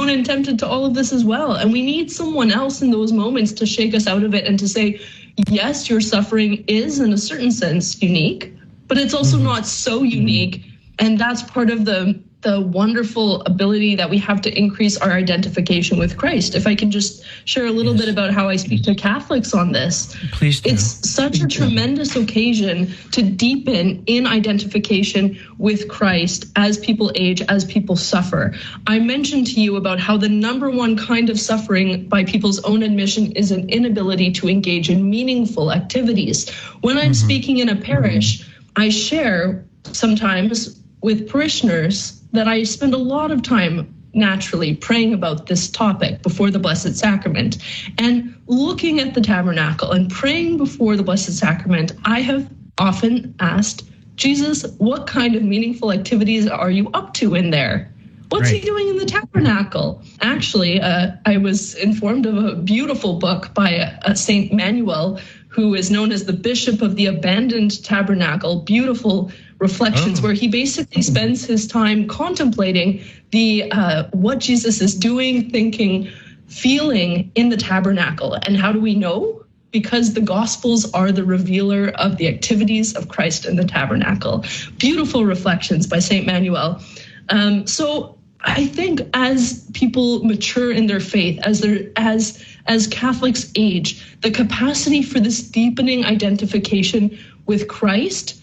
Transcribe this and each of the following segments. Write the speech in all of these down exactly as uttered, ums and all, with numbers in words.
prone and tempted to all of this as well. And we need someone else in those moments to shake us out of it and to say, yes, your suffering is in a certain sense unique, but it's also mm-hmm. not so unique. And that's part of the the wonderful ability that we have to increase our identification with Christ. If I can just share a little yes. bit about how I speak to Catholics on this. Please do. It's such Please a do. tremendous occasion to deepen in identification with Christ as people age, as people suffer. I mentioned to you about how the number one kind of suffering, by people's own admission, is an inability to engage in meaningful activities. When I'm mm-hmm. speaking in a parish, mm-hmm. I share sometimes with parishioners that I spend a lot of time naturally praying about this topic before the Blessed Sacrament. And looking at the tabernacle and praying before the Blessed Sacrament, I have often asked, Jesus, what kind of meaningful activities are you up to in there? What's right. he doing in the tabernacle? Actually, uh, I was informed of a beautiful book by uh, Saint Manuel, who is known as the Bishop of the Abandoned Tabernacle, beautiful reflections, oh. where he basically spends his time contemplating the uh, what Jesus is doing, thinking, feeling in the tabernacle. And how do we know? Because the Gospels are the revealer of the activities of Christ in the tabernacle. Beautiful reflections by Saint Manuel. Um, so I think as people mature in their faith, as they're as as Catholics age, the capacity for this deepening identification with Christ,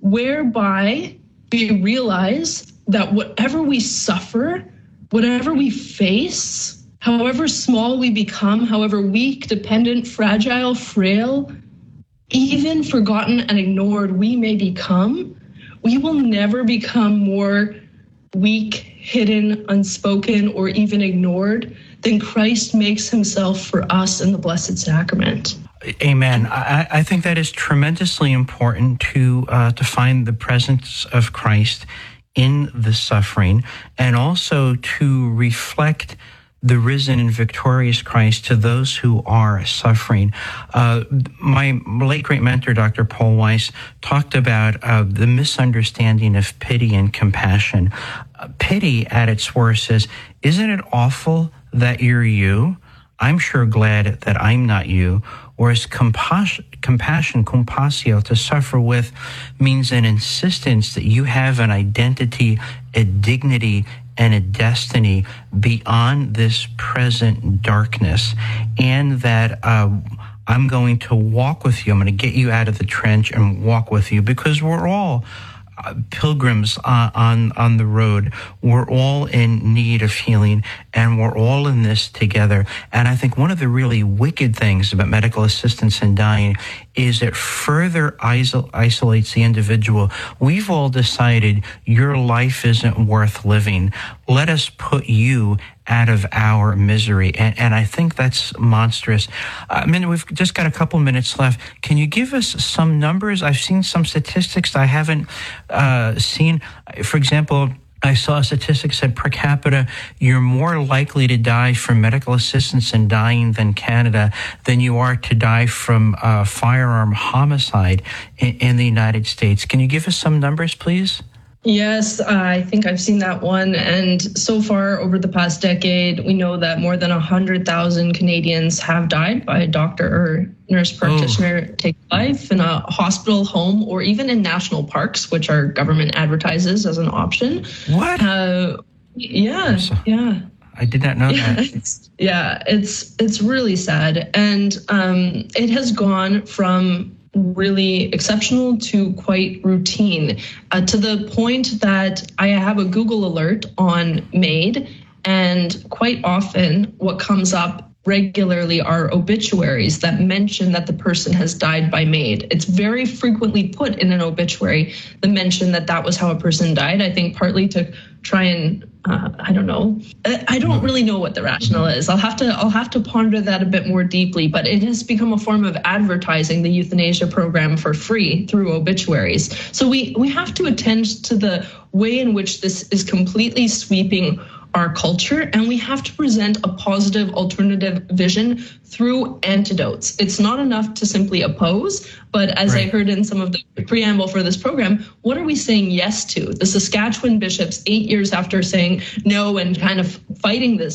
whereby we realize that whatever we suffer, whatever we face, however small we become, however weak, dependent, fragile, frail, even forgotten and ignored we may become, we will never become more weak, hidden, unspoken, or even ignored than Christ makes himself for us in the Blessed Sacrament. Amen. I, I think that is tremendously important to uh, to find the presence of Christ in the suffering, and also to reflect the risen and victorious Christ to those who are suffering. Uh, my late great mentor, Doctor Paul Weiss, talked about uh, the misunderstanding of pity and compassion. Uh, pity at its worst is, isn't it awful that you're you? I'm sure glad that I'm not you. Whereas compassion, compassion, compassio, to suffer with, means an insistence that you have an identity, a dignity, and a destiny beyond this present darkness, and that uh, I'm going to walk with you. I'm going to get you out of the trench and walk with you, because we're all uh, pilgrims uh, on on the road. We're all in need of healing, and we're all in this together. And I think one of the really wicked things about medical assistance in dying is it further isol- isolates the individual. We've all decided your life isn't worth living. Let us put you out of our misery. And, and I think that's monstrous. I mean, we've just got a couple minutes left. Can you give us some numbers? I've seen some statistics that I haven't uh, seen. For example, I saw statistics that per capita, you're more likely to die from medical assistance in dying than Canada than you are to die from uh, firearm homicide in, in the United States. Can you give us some numbers, please? Yes, uh, I think I've seen that one. And so far over the past decade, we know that more than one hundred thousand Canadians have died by a doctor or nurse practitioner oh. take life in a hospital, home, or even in national parks, which our government advertises as an option. What? Uh, yeah, yeah. I did not know yeah, that. It's, yeah, it's it's really sad. And um, it has gone from really exceptional to quite routine, uh, to the point that I have a Google alert on MAID, and quite often what comes up regularly are obituaries that mention that the person has died by MAID. It's very frequently put in an obituary, the mention that that was how a person died, I think partly to try and Uh, I don't know. I don't really know what the rationale is. I'll have to I'll have to ponder that a bit more deeply, but it has become a form of advertising the euthanasia program for free through obituaries. So we, we have to attend to the way in which this is completely sweeping our culture, and we have to present a positive alternative vision through antidotes. It's not enough to simply oppose, but as right. I heard in some of the preamble for this program, what are we saying yes to? The Saskatchewan bishops, eight years after saying no and kind of fighting this